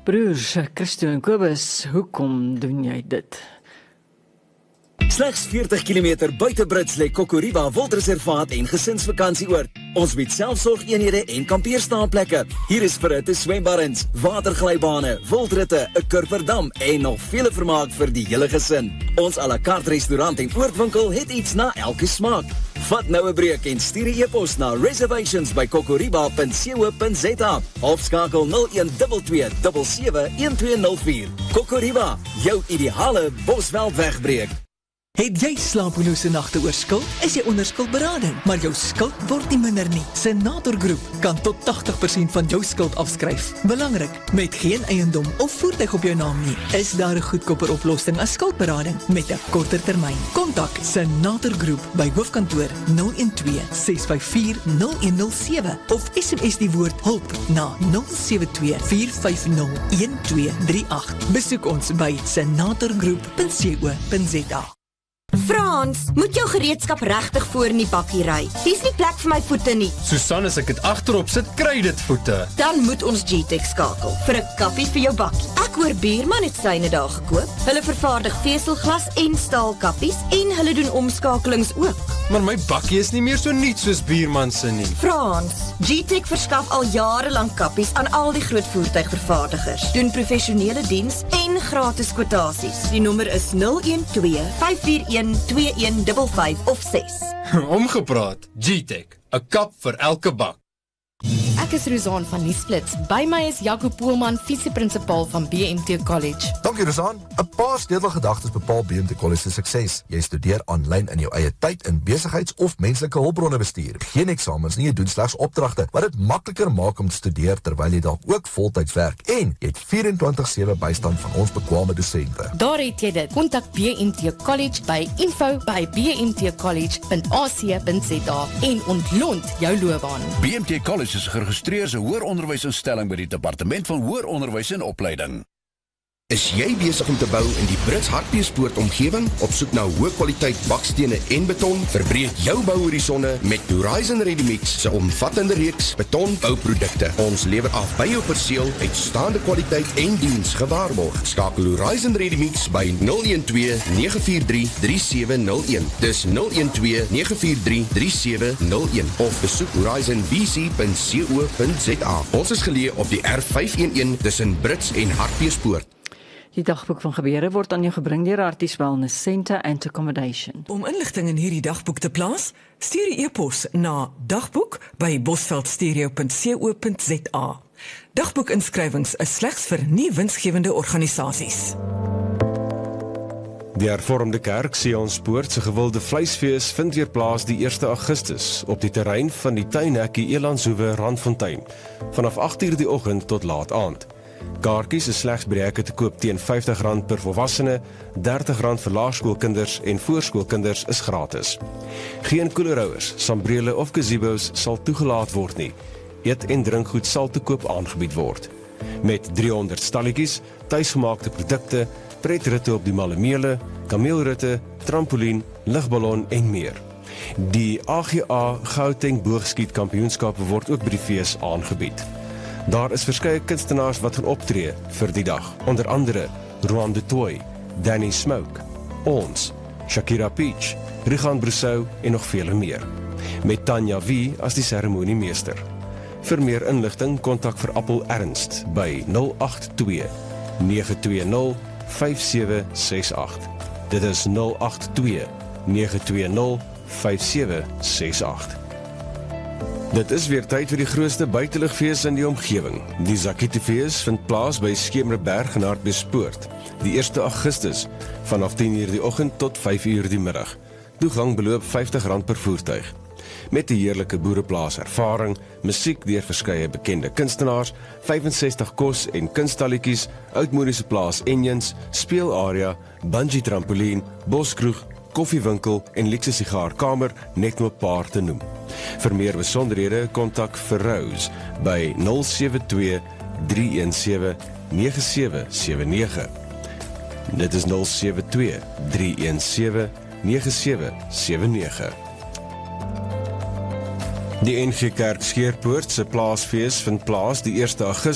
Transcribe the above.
Broers, Christo en Kobus, hoekom doen jy dit? Slegs 40 km buite Brits lê Kokoriba Wildreservaat en gesinsvakantieoord. Ons bied selfsorgeenhede en kampeerstaanplekke. Hier is verhitte swembaddens, waterglybane, wildritte, 'n kurperdam en nog vele vermaak vir die hele gesin. Ons à la carte restaurant en oordwinkel het iets na elke smaak. Vat nou 'n breek en stuur 'n e-pos na reservations@kokoriba.co.za of skakel 0122 771204. Kokoriba, jou ideale Bosveldwegbreek. Het jy slapelose nagte oor skuld? Is jy onder skuldberading? Maar jou skuld word nie minder nie. Senator Groep kan tot 80% van jou skuld afskryf. Belangrik, met geen eiendom of voertuig op jou naam nie, is daar 'n goedkoper oplossing as skuldberading met 'n korter termyn. Kontak Senator Groep by hoofkantoor 012 654 0107 of SMS die woord hulp na 072 450 1238. Besoek ons by senatorgroep.co.za. Frans, moet jou gereedskap regtig voor in die bakkie ry. Dis nie plek vir my voete nie. Susan, as ek dit agterop sit, kry dit voete. Dan moet ons GTEC skakel vir 'n kaffie vir jou bakkie. Ek hoor Buurman het syne daar gekoop. Hulle vervaardig veselglas en staalkappies en hulle doen omskakelings ook. Maar my bakkie is nie meer so nuut soos Buurman se nie. Frans, GTEC verskaf al jare lank kappies aan al die groot voertuigvervaardigers. Doen professionele diens en gratis kwotasies. Die nommer is 012 541 2155 of 6. Omgepraat, GTEC, 'n kap vir elke bak. Ek is Rozaan van Nuusflits. By my is Jaco Poelman, vice-prinsipaal van BMT College. Dankie Rozaan. 'n Paar sleutelgedagtes bepaal BMT College se sukses. Jy studeer aanlyn in jou eie tyd in besigheids- of menslike hulpbronne bestuur. Geen eksamens nie, jy doen slegs opdragte, wat dit makliker maak om te studeer terwyl jy dalk ook voltyds werk. En jy het 24/7 bystand van ons bekwame dosente. Daar het jy dit. Kontak BMT College by info@bmtcollege.ac.za en ontlont jou loopbaan. BMT College is geregistreerde hoër onderwysinstelling by die Departement van Hoër Onderwys en Opleiding. Is jy besig om te bou in die Brits Hartbeespoort omgewing? Op soek na hoë kwaliteit bakstene en beton? Verbreek jou bouhorisonne met Horizon Ready-Mix se omvattende reeks betonbouprodukte. Ons lewer af by jou perseel, uitstaande kwaliteit en diens gewaarborg. Skakel Horizon Ready-Mix by 012 943 3701. Dis 012 943 3701 of besoek horizonbc.co.za. Ons is geleë op die R511 tussen Brits en Hartbeespoort. Die dagboek van gebeure word aan jou gebring deur Arties Wellness Centre and Accommodation. Om inligting in hierdie dagboek te plaas, stuur die e-pos na dagboek@bosveldstereo.co.za. Dagboekinskrywings is slegs vir nie winsgewende organisasies. Die Hervormde Kerk Sionspoort se gewilde vleisfees vind weer plaas die 1 Augustus op die terrein van die tuinhekkie Elandshoewe Randfontein vanaf 8:00 die oggend tot laat aand. Kaartjies is slegs by die hekke te koop teen R50 per volwassene, R30 vir laerskoolkinders en voorskoolkinders is gratis. Geen koelerhouers, sambrele of gazebo's sal toegelaat word nie. Eet en drinkgoed sal te koop aangebied word. Met 300 stalletjies, tuisgemaakte produkte, pretritte op die Malemele, kameelritte, trampolien, ligballon en meer. Die AGA Gauteng Boogskiet Kampioenskappe word ook by die fees aangebied. Daar is verskeie kunstenaars wat gaan optree vir die dag, onder andere Roan de Toy, Danny Smoke, Ons, Shakira Peach, Rigan Brusou en nog vele meer. Met Tanya Wie as die seremoniemeester. Vir meer inligting kontak vir Appel Ernst by 082 920 5768. Dit is 082 920 5768. Dit is weer tyd vir die grootste buiteligfees in die omgewing. Die Zakitefees vind plaas by Skemerberg en Hartbeespoort, die 1 Augustus, vanaf 10:00 die oggend tot 5:00 die middag. Toegang beloop R50 per voertuig. Met die heerlike boereplaas ervaring, musiek deur verskeie bekende kunstenaars, 65 kos- en kunststalletjies, oudmodiese plaas enjins, speelarea, bungee trampolien, boskroeg, koffiewinkel en luukse sigaarkamer, net om 'n paar te noem. Vir meer besonderhede kontak vir Rose by 072 317 9779. Dit is 072 317 9779. Die NG Kerk Scheerpoort se plaasfees vind plaas die 1 Augustus